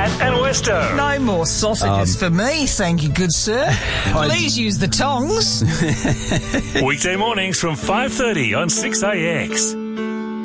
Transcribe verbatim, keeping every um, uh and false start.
and Westo. No more sausages for me, thank you, good sir. Please use the tongs. Weekday mornings from five thirty on six A X.